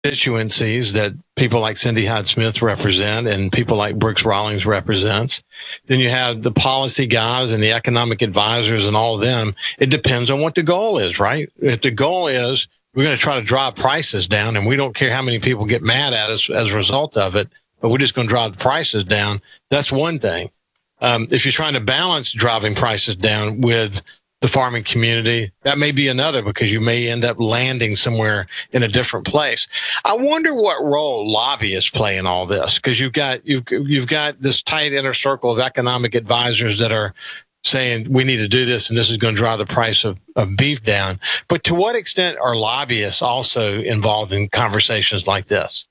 constituencies that people like Cindy Hyde-Smith represent and people like Brooks Rawlings represents. Then you have the policy guys and the economic advisors and all of them. It depends on what the goal is, right? If the goal is we're going to try to drive prices down and we don't care how many people get mad at us as a result of it, but we're just going to drive the prices down, that's one thing. If you're trying to balance driving prices down with the farming community, that may be another, because you may end up landing somewhere in a different place. I wonder what role lobbyists play in all this, because you've got this tight inner circle of economic advisors that are saying we need to do this and this is going to drive the price of beef down. But to what extent are lobbyists also involved in conversations like this?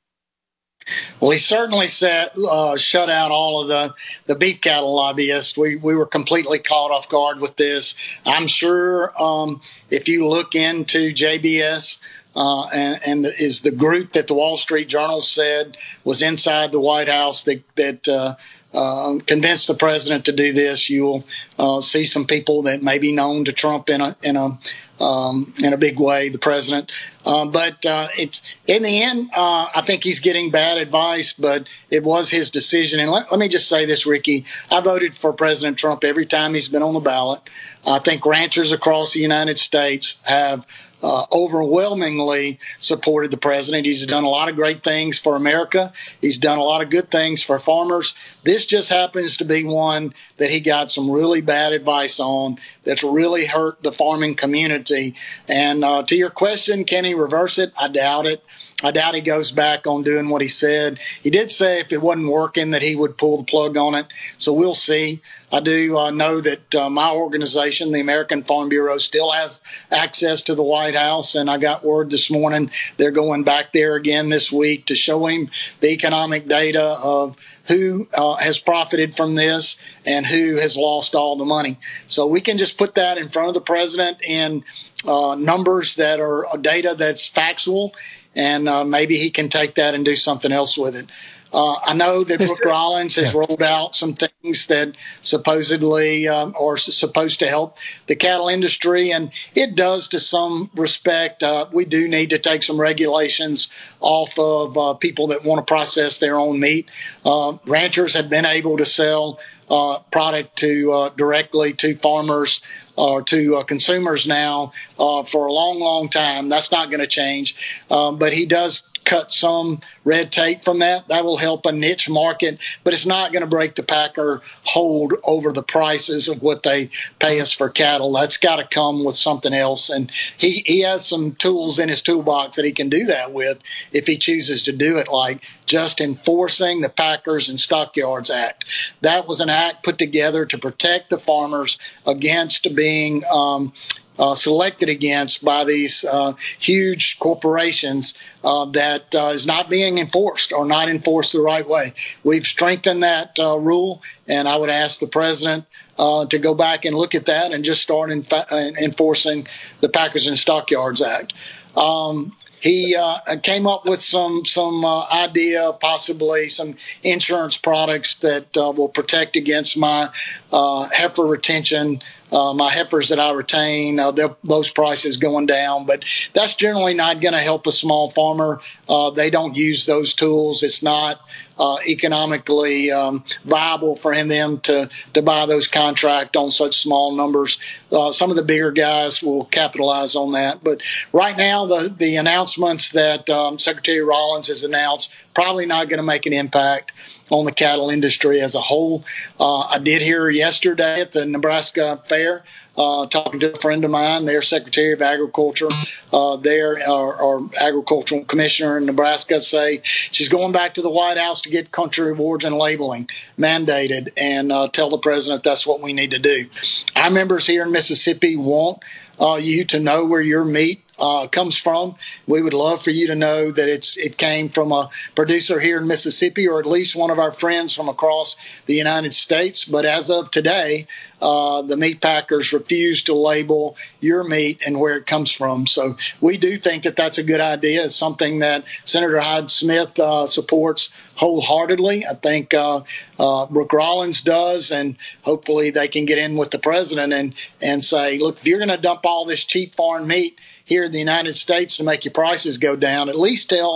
Well, he certainly shut out all of the beef cattle lobbyists. We were completely caught off guard with this. I'm sure if you look into JBS, and is the group that the Wall Street Journal said was inside the White House that convinced the president to do this, you will see some people that may be known to Trump in a big way, the president. But it's in the end, I think he's getting bad advice, but it was his decision. And let me just say this, Ricky, I voted for President Trump every time he's been on the ballot. I think ranchers across the United States have overwhelmingly supported the president. He's done a lot of great things for America. He's done a lot of good things for farmers. This just happens to be one that he got some really bad advice on that's really hurt the farming community. And to your question, can he reverse it? I doubt it. I doubt he goes back on doing what he said. He did say if it wasn't working that he would pull the plug on it. So we'll see. I do know that my organization, the American Farm Bureau, still has access to the White House. And I got word this morning they're going back there again this week to show him the economic data of who has profited from this and who has lost all the money. So we can just put that in front of the president in numbers that are data that's factual, and maybe he can take that and do something else with it. I know that Brooks Rawlings has rolled out some things that supposedly are supposed to help the cattle industry, and it does to some respect. We do need to take some regulations off of people that want to process their own meat. Ranchers have been able to sell product to directly to farmers or to consumers now for a long, long time. That's not going to change, but he does cut some red tape from that. That will help a niche market, but it's not going to break the packer hold over the prices of what they pay us for cattle. That's got to come with something else. And he has some tools in his toolbox that he can do that with if he chooses to do it, like just enforcing the Packers and Stockyards Act. That was an act put together to protect the farmers against being selected against by these huge corporations that is not being enforced or not enforced the right way. We've strengthened that rule, and I would ask the president to go back and look at that and just start enforcing the Packers and Stockyards Act. He came up with some idea, possibly some insurance products that will protect against my heifer retention. My heifers that I retain, those prices going down, but that's generally not going to help a small farmer. They don't use those tools. It's not economically viable for them to buy those contracts on such small numbers. Some of the bigger guys will capitalize on that. But right now, the announcements that Secretary Rawlings has announced probably not going to make an impact on the cattle industry as a whole. I did hear yesterday at the Nebraska Fair, talking to a friend of mine, their Secretary of Agriculture, our Agricultural Commissioner in Nebraska, say she's going back to the White House to get country of origin labeling mandated and tell the president that's what we need to do. Our members here in Mississippi want you to know where your meat comes from. We would love for you to know that it came from a producer here in Mississippi, or at least one of our friends from across the United States. But as of today, the meat packers refuse to label your meat and where it comes from. So we do think that that's a good idea. It's something that Senator Hyde-Smith supports wholeheartedly. I think Brooke Rollins does, and hopefully they can get in with the president and say, look, if you're going to dump all this cheap foreign meat here in the United States to make your prices go down, at least tell